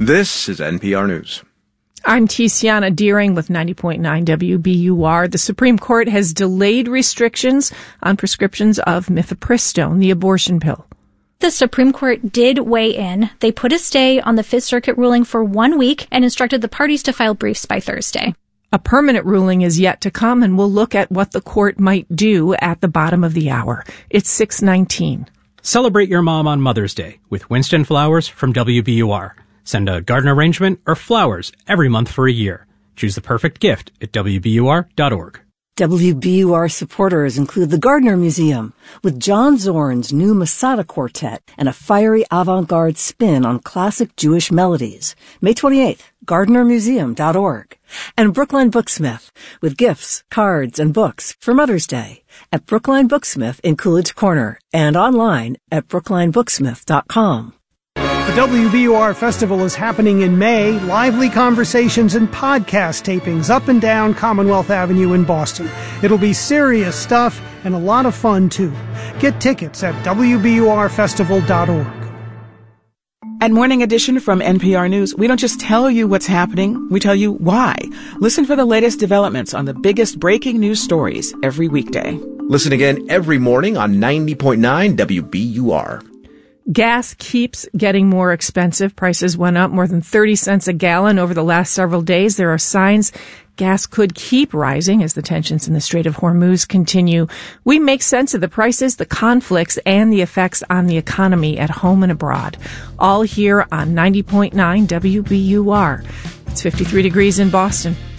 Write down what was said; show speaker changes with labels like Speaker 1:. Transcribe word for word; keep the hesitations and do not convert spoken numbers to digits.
Speaker 1: This is N P R News.
Speaker 2: I'm Tiziana Deering with ninety point nine W B U R. The Supreme Court has delayed restrictions on prescriptions of mifepristone, the abortion pill.
Speaker 3: The Supreme Court did weigh in. They put a stay on the Fifth Circuit ruling for one week and instructed the parties to file briefs by Thursday.
Speaker 2: A permanent ruling is yet to come, and we'll look at what the court might do at the bottom of the hour. It's six nineteen.
Speaker 4: Celebrate your mom on Mother's Day with Winston Flowers from W B U R. Send a garden arrangement or flowers every month for a year. Choose the perfect gift at W B U R dot org.
Speaker 5: W B U R supporters include the Gardner Museum with John Zorn's new Masada Quartet and a fiery avant-garde spin on classic Jewish melodies. May twenty-eighth, Gardner Museum dot org. And Brookline Booksmith with gifts, cards, and books for Mother's Day at Brookline Booksmith in Coolidge Corner and online at brookline booksmith dot com.
Speaker 6: The W B U R Festival is happening in May. Lively conversations and podcast tapings up and down Commonwealth Avenue in Boston. It'll be serious stuff and a lot of fun, too. Get tickets at W B U R festival dot org.
Speaker 7: At Morning Edition from N P R News, we don't just tell you what's happening, we tell you why. Listen for the latest developments on the biggest breaking news stories every weekday.
Speaker 1: Listen again every morning on ninety point nine W B U R.
Speaker 2: Gas keeps getting more expensive. Prices went up more than thirty cents a gallon over the last several days. There are signs gas could keep rising as the tensions in the Strait of Hormuz continue. We make sense of the prices, the conflicts, and the effects on the economy at home and abroad. All here on ninety point nine W B U R. It's fifty-three degrees in Boston.